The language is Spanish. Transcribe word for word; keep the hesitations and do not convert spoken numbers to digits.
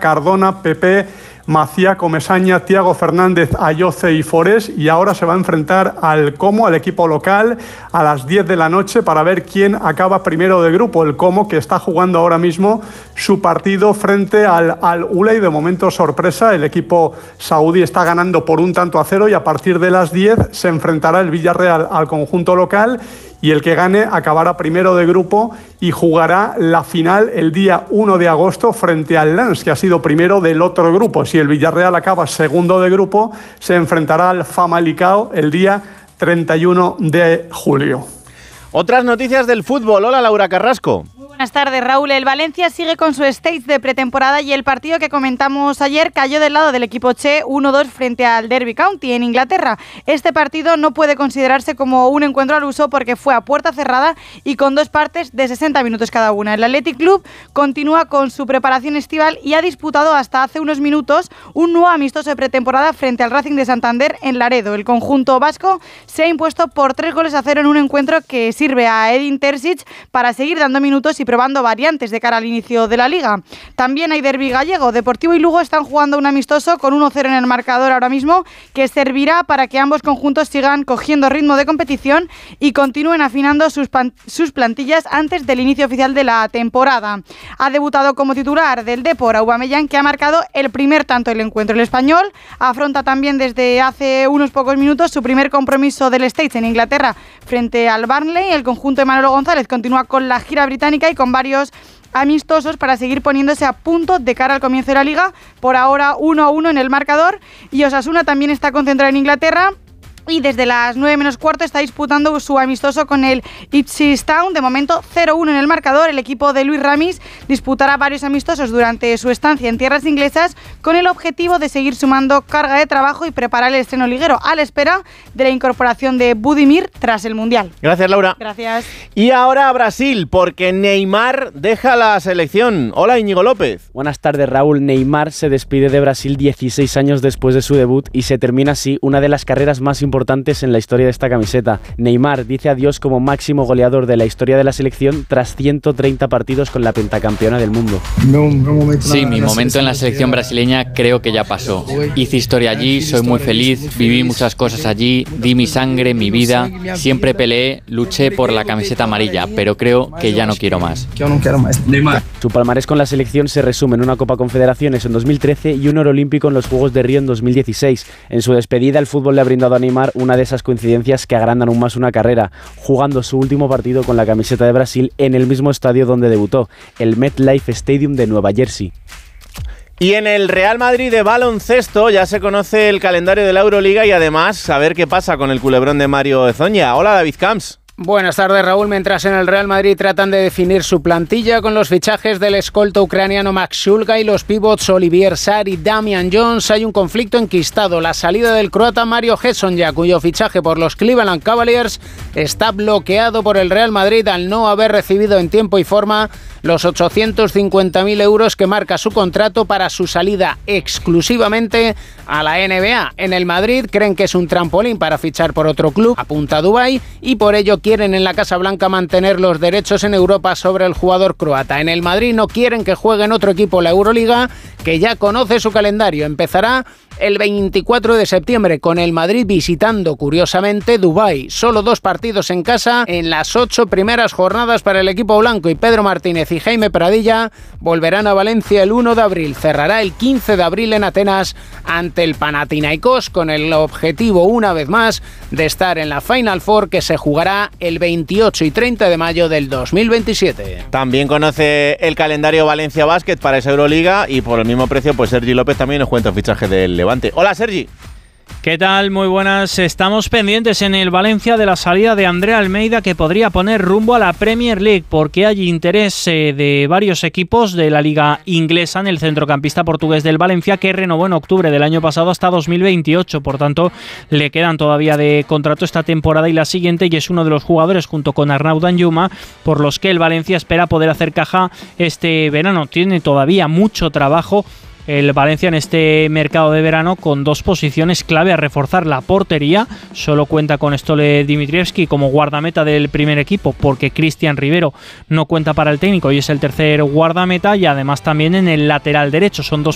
Cardona, Pepe, Macía, Comesaña, Thiago Fernández, Ayoce y Forés, y ahora se va a enfrentar al Como, al equipo local, a las diez de la noche para ver quién acaba primero de grupo. El Como, que está jugando ahora mismo su partido frente al Al-Ula, y de momento sorpresa, el equipo saudí está ganando por un tanto a cero, y a partir de las diez se enfrentará el Villarreal al conjunto local, y el que gane acabará primero de grupo y jugará la final el día uno de agosto frente al Lens, que ha sido primero del otro grupo. Si el Villarreal acaba segundo de grupo, se enfrentará al Famalicão el día treinta y uno de julio. Otras noticias del fútbol. Hola, Laura Carrasco. Buenas tardes, Raúl. El Valencia sigue con su stage de pretemporada y el partido que comentamos ayer cayó del lado del equipo Che uno dos frente al Derby County en Inglaterra. Este partido no puede considerarse como un encuentro al uso porque fue a puerta cerrada y con dos partes de sesenta minutos cada una. El Athletic Club continúa con su preparación estival y ha disputado hasta hace unos minutos un nuevo amistoso de pretemporada frente al Racing de Santander en Laredo. El conjunto vasco se ha impuesto por tres goles a cero en un encuentro que sirve a Edin Terzic para seguir dando minutos y probando variantes de cara al inicio de la Liga. También hay derbi gallego. Deportivo y Lugo están jugando un amistoso con uno cero en el marcador ahora mismo, que servirá para que ambos conjuntos sigan cogiendo ritmo de competición y continúen afinando sus, pan- sus plantillas antes del inicio oficial de la temporada. Ha debutado como titular del Depor Aubameyang, que ha marcado el primer tanto del encuentro. El español afronta también desde hace unos pocos minutos su primer compromiso del Stage en Inglaterra frente al Burnley. El conjunto de Manolo González continúa con la gira británica y con varios amistosos para seguir poniéndose a punto de cara al comienzo de la Liga. Por ahora uno a uno en el marcador, y Osasuna también está concentrado en Inglaterra y desde las nueve menos cuarto está disputando su amistoso con el Ipswich Town. De momento cero uno en el marcador. El equipo de Luis Ramis disputará varios amistosos durante su estancia en tierras inglesas con el objetivo de seguir sumando carga de trabajo y preparar el estreno liguero a la espera de la incorporación de Budimir tras el Mundial. Gracias, Laura. Gracias. Y ahora a Brasil, porque Neymar deja la selección. Hola, Íñigo López. Buenas tardes, Raúl. Neymar se despide de Brasil dieciséis años después de su debut y se termina así una de las carreras más importantes importantes en la historia de esta camiseta. Neymar dice adiós como máximo goleador de la historia de la selección tras ciento treinta partidos con la pentacampeona del mundo. Sí, mi momento en la selección brasileña creo que ya pasó. Hice historia allí, soy muy feliz, viví muchas cosas allí, di mi sangre, mi vida, siempre peleé, luché por la camiseta amarilla, pero creo que ya no quiero más. Su palmarés con la selección se resume en una Copa Confederaciones en dos mil trece y un oro olímpico en los Juegos de Río en dos mil dieciséis. En su despedida, el fútbol le ha brindado a Neymar una de esas coincidencias que agrandan aún más una carrera, jugando su último partido con la camiseta de Brasil en el mismo estadio donde debutó, el MetLife Stadium de Nueva Jersey. Y en el Real Madrid de baloncesto ya se conoce el calendario de la Euroliga y además a ver qué pasa con el culebrón de Mario Ezoña. Hola, David Camps. Buenas tardes, Raúl. Mientras en el Real Madrid tratan de definir su plantilla con los fichajes del escolta ucraniano Max Shulga y los pivots Olivier Sarr y Damian Jones, hay un conflicto enquistado. La salida del croata Mario Hezonja, cuyo fichaje por los Cleveland Cavaliers está bloqueado por el Real Madrid al no haber recibido en tiempo y forma los ochocientos cincuenta mil euros que marca su contrato para su salida exclusivamente a la N B A. En el Madrid creen que es un trampolín para fichar por otro club, apunta a Dubái, y por ello quieren en la Casa Blanca mantener los derechos en Europa sobre el jugador croata. En el Madrid no quieren que juegue en otro equipo la Euroliga, que ya conoce su calendario. Empezará el veinticuatro de septiembre con el Madrid visitando, curiosamente, Dubái. Solo dos partidos en casa en las ocho primeras jornadas para el equipo blanco, y Pedro Martínez y Jaime Pradilla volverán a Valencia el uno de abril. Cerrará el quince de abril en Atenas ante el Panathinaikos con el objetivo, una vez más, de estar en la Final Four, que se jugará el veintiocho y treinta de mayo del dos mil veintisiete. También conoce el calendario Valencia Basket para esa Euroliga y por el mismo precio, pues Sergi López también nos cuenta el fichaje del Levante. Hola, Sergi. ¿Qué tal? Muy buenas. Estamos pendientes en el Valencia de la salida de André Almeida, que podría poner rumbo a la Premier League, porque hay interés eh, de varios equipos de la liga inglesa en el centrocampista portugués del Valencia, que renovó en octubre del año pasado hasta dos mil veintiocho. Por tanto, le quedan todavía de contrato esta temporada y la siguiente, y es uno de los jugadores, junto con Arnau Danjuma, por los que el Valencia espera poder hacer caja este verano. Tiene todavía mucho trabajo el Valencia en este mercado de verano, con dos posiciones clave a reforzar. La portería, solo cuenta con Stole Dimitrievski como guardameta del primer equipo, porque Cristian Rivero no cuenta para el técnico y es el tercer guardameta, y además también en el lateral derecho. Son dos